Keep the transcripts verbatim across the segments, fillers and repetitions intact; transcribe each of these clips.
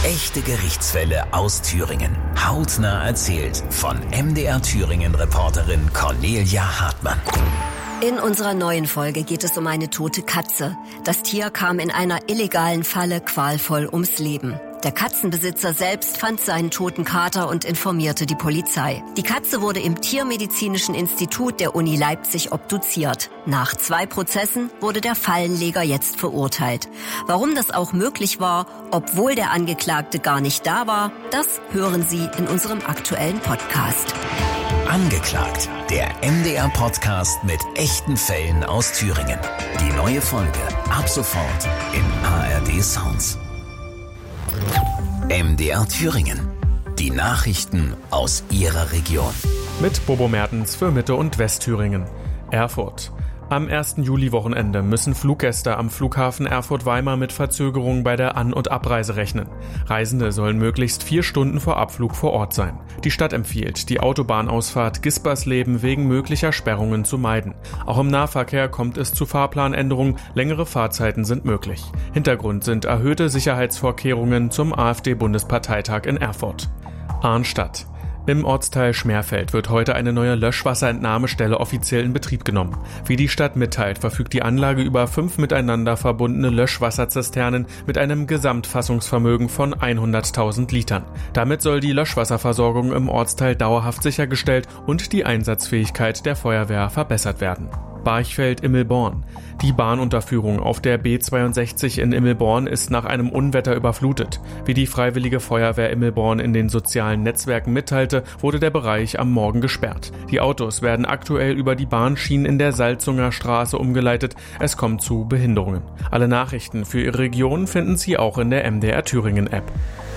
Echte Gerichtsfälle aus Thüringen. Hautnah erzählt von M D R Thüringen-Reporterin Cornelia Hartmann. In unserer neuen Folge geht es um eine tote Katze. Das Tier kam in einer illegalen Falle qualvoll ums Leben. Der Katzenbesitzer selbst fand seinen toten Kater und informierte die Polizei. Die Katze wurde im Tiermedizinischen Institut der Uni Leipzig obduziert. Nach zwei Prozessen wurde der Fallenleger jetzt verurteilt. Warum das auch möglich war, obwohl der Angeklagte gar nicht da war, das hören Sie in unserem aktuellen Podcast. Angeklagt, der M D R-Podcast mit echten Fällen aus Thüringen. Die neue Folge ab sofort in A R D Sounds. M D R Thüringen. Die Nachrichten aus Ihrer Region. Mit Bobo Mertens für Mitte- und Westthüringen. Erfurt. Am ersten Juli-Wochenende müssen Fluggäste am Flughafen Erfurt-Weimar mit Verzögerungen bei der An- und Abreise rechnen. Reisende sollen möglichst vier Stunden vor Abflug vor Ort sein. Die Stadt empfiehlt, die Autobahnausfahrt Gispersleben wegen möglicher Sperrungen zu meiden. Auch im Nahverkehr kommt es zu Fahrplanänderungen, längere Fahrzeiten sind möglich. Hintergrund sind erhöhte Sicherheitsvorkehrungen zum AfD-Bundesparteitag in Erfurt. Arnstadt. Im Ortsteil Schmerfeld wird heute eine neue Löschwasserentnahmestelle offiziell in Betrieb genommen. Wie die Stadt mitteilt, verfügt die Anlage über fünf miteinander verbundene Löschwasserzisternen mit einem Gesamtfassungsvermögen von hunderttausend Litern. Damit soll die Löschwasserversorgung im Ortsteil dauerhaft sichergestellt und die Einsatzfähigkeit der Feuerwehr verbessert werden. Barchfeld-Immelborn. Die Bahnunterführung auf der B zweiundsechzig in Immelborn ist nach einem Unwetter überflutet. Wie die Freiwillige Feuerwehr Immelborn in den sozialen Netzwerken mitteilte, wurde der Bereich am Morgen gesperrt. Die Autos werden aktuell über die Bahnschienen in der Salzunger Straße umgeleitet. Es kommt zu Behinderungen. Alle Nachrichten für Ihre Region finden Sie auch in der M D R Thüringen App.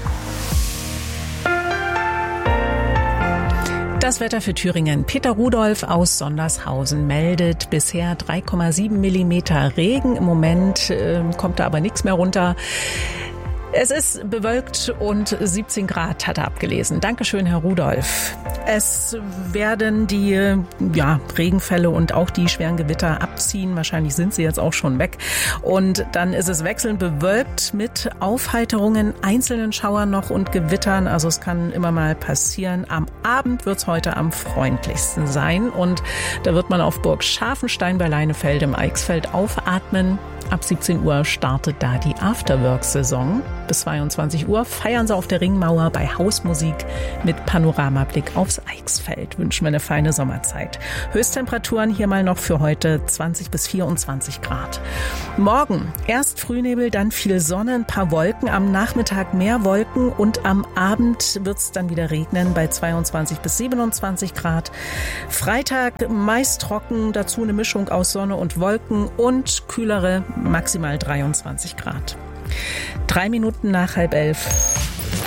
Das Wetter für Thüringen. Peter Rudolph aus Sondershausen meldet bisher drei Komma sieben Millimeter Regen. Im Moment äh, kommt da aber nichts mehr runter. Es ist bewölkt und siebzehn Grad hat er abgelesen. Dankeschön, Herr Rudolph. Es werden die ja, Regenfälle und auch die schweren Gewitter abziehen. Wahrscheinlich sind sie jetzt auch schon weg. Und dann ist es wechselnd bewölkt mit Aufheiterungen, einzelnen Schauern noch und Gewittern. Also es kann immer mal passieren. Am Abend wird es heute am freundlichsten sein. Und da wird man auf Burg Scharfenstein bei Leinefelde im Eichsfeld aufatmen. Ab siebzehn Uhr startet da die Afterwork-Saison. Bis zweiundzwanzig Uhr feiern sie auf der Ringmauer bei Hausmusik mit Panoramablick aufs Eichsfeld. Wünschen wir eine feine Sommerzeit. Höchsttemperaturen hier mal noch für heute zwanzig bis vierundzwanzig Grad. Morgen erst Frühnebel, dann viel Sonne, ein paar Wolken. Am Nachmittag mehr Wolken und am Abend wird es dann wieder regnen bei zweiundzwanzig bis siebenundzwanzig Grad. Freitag meist trocken, dazu eine Mischung aus Sonne und Wolken und kühlere maximal dreiundzwanzig Grad. Drei Minuten nach halb elf.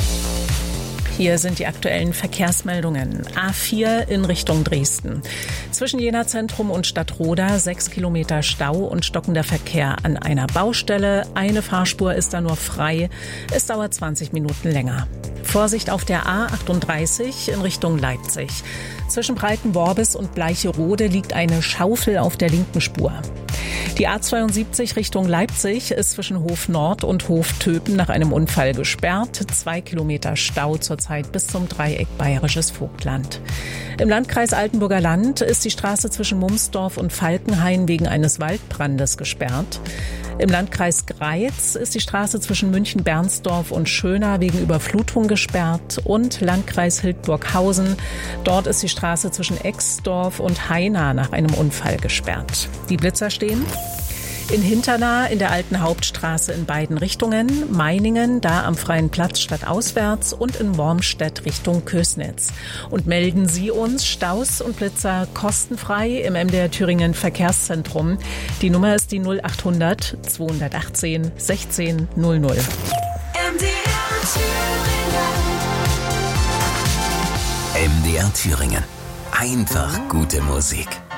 Hier sind die aktuellen Verkehrsmeldungen. A vier in Richtung Dresden. Zwischen Jena Zentrum und Stadtroda sechs Kilometer Stau und stockender Verkehr an einer Baustelle. Eine Fahrspur ist da nur frei. Es dauert zwanzig Minuten länger. Vorsicht auf der A achtunddreißig in Richtung Leipzig. Zwischen Breitenworbis und Bleicherode liegt eine Schaufel auf der linken Spur. Die A zweiundsiebzig Richtung Leipzig ist zwischen Hof Nord und Hof Töpen nach einem Unfall gesperrt. Zwei Kilometer Stau zurzeit bis zum Dreieck Bayerisches Vogtland. Im Landkreis Altenburger Land ist die Straße zwischen Mumsdorf und Falkenhain wegen eines Waldbrandes gesperrt. Im Landkreis Greiz ist die Straße zwischen München-Bernsdorf und Schöna wegen Überflutung gesperrt und Landkreis Hildburghausen. Dort ist die Straße zwischen Exdorf und Haina nach einem Unfall gesperrt. Die Blitzer stehen in Hinternah in der alten Hauptstraße in beiden Richtungen, Meiningen, da am Freien Platz stadtauswärts und in Wormstedt Richtung Kösnitz. Und melden Sie uns Staus und Blitzer kostenfrei im M D R Thüringen Verkehrszentrum. Die Nummer ist die null achthundert zweihundertachtzehn sechzehn null null. M D R Thüringen. M D R Thüringen. Einfach gute Musik.